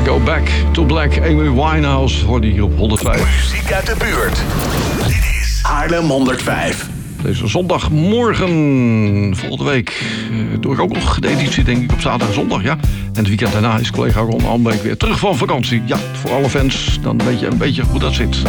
Go Back to Black. Amy Winehouse hoorde hier op 105. Muziek uit de buurt. Dit is Haarlem 105. Deze zondagmorgen, volgende week, doe ik ook nog de editie, denk ik, op zaterdag en zondag, ja. En het weekend daarna is collega Ron Almbeek weer terug van vakantie. Ja, voor alle fans, dan weet je een beetje hoe dat zit.